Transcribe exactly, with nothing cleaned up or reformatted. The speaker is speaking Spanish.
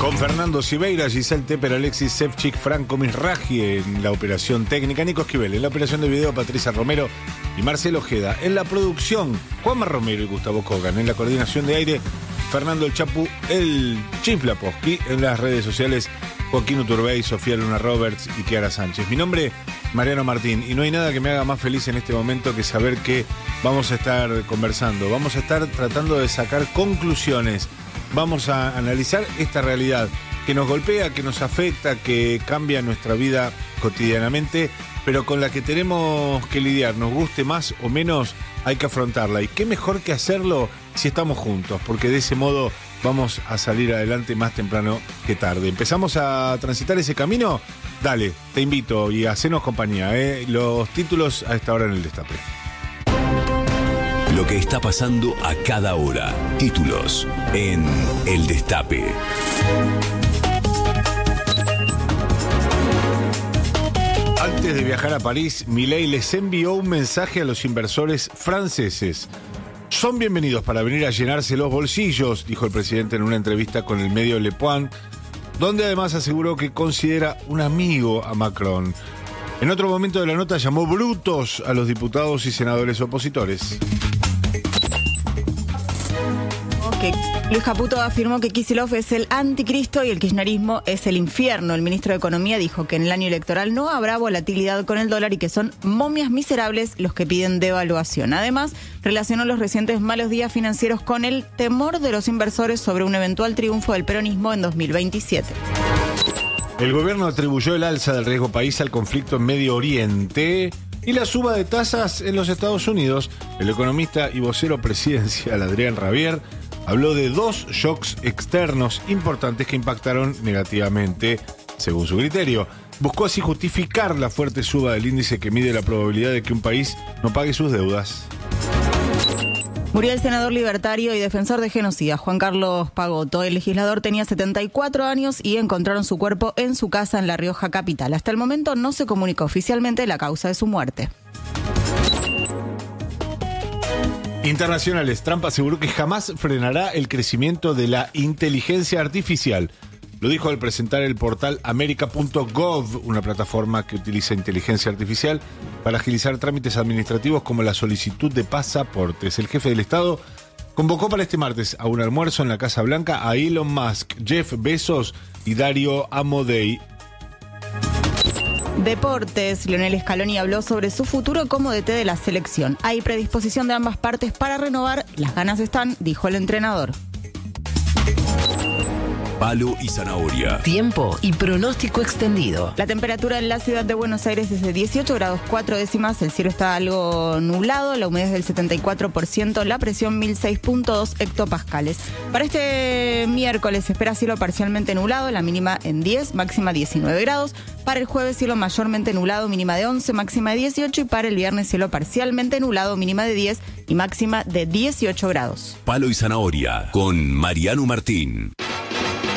Con Fernando Siveira, Giselle Teper, Alexis Sevchik, Franco Misraji en la operación técnica, Nico Esquivel en la operación de video, Patricia Romero y Marcelo Ojeda en la producción, Juanma Romero y Gustavo Kogan en la coordinación de aire, Fernando El Chapu, el Chiflaposki en las redes sociales, Joaquín Uturbey, Sofía Luna Roberts y Kiara Sánchez. Mi nombre, Mariano Martín, y no hay nada que me haga más feliz en este momento que saber que vamos a estar conversando, vamos a estar tratando de sacar conclusiones. Vamos a analizar esta realidad que nos golpea, que nos afecta, que cambia nuestra vida cotidianamente, pero con la que tenemos que lidiar, nos guste más o menos, hay que afrontarla. Y qué mejor que hacerlo si estamos juntos, porque de ese modo vamos a salir adelante más temprano que tarde. ¿Empezamos a transitar ese camino? Dale, te invito y hacenos compañía, ¿eh? Los títulos a esta hora en el Destape. Lo que está pasando a cada hora. Títulos en El Destape. Antes de viajar a París, Milei les envió un mensaje a los inversores franceses. Son bienvenidos para venir a llenarse los bolsillos, dijo el presidente en una entrevista con el medio Le Point, donde además aseguró que considera un amigo a Macron. En otro momento de la nota llamó brutos a los diputados y senadores opositores. Que Luis Caputo afirmó que Kicillof es el anticristo y el kirchnerismo es el infierno. El ministro de Economía dijo que en el año electoral no habrá volatilidad con el dólar y que son momias miserables los que piden devaluación. Además, relacionó los recientes malos días financieros con el temor de los inversores sobre un eventual triunfo del peronismo en dos mil veintisiete. El gobierno atribuyó el alza del riesgo país al conflicto en Medio Oriente y la suba de tasas en los Estados Unidos. El economista y vocero presidencial Adrián Rabier habló de dos shocks externos importantes que impactaron negativamente, según su criterio. Buscó así justificar la fuerte suba del índice que mide la probabilidad de que un país no pague sus deudas. Murió el senador libertario y defensor de genocida, Juan Carlos Pagotto. El legislador tenía setenta y cuatro años y encontraron su cuerpo en su casa en La Rioja capital. Hasta el momento no se comunicó oficialmente la causa de su muerte. Internacionales. Trump aseguró que jamás frenará el crecimiento de la inteligencia artificial. Lo dijo al presentar el portal america punto gov, una plataforma que utiliza inteligencia artificial para agilizar trámites administrativos como la solicitud de pasaportes. El jefe del Estado convocó para este martes a un almuerzo en la Casa Blanca a Elon Musk, Jeff Bezos y Dario Amodei. Deportes. Lionel Scaloni habló sobre su futuro como D T de la selección. Hay predisposición de ambas partes para renovar. Las ganas están, dijo el entrenador. Palo y zanahoria. Tiempo y pronóstico extendido. La temperatura en la ciudad de Buenos Aires es de dieciocho grados cuatro décimas. El cielo está algo nublado, la humedad es del setenta y cuatro por ciento, la presión mil seis punto dos hectopascales. Para este miércoles se espera cielo parcialmente nublado, la mínima en diez, máxima diecinueve grados. Para el jueves cielo mayormente nublado, mínima de once, máxima de dieciocho. Y para el viernes cielo parcialmente nublado, mínima de diez y máxima de dieciocho grados. Palo y zanahoria con Mariano Martín.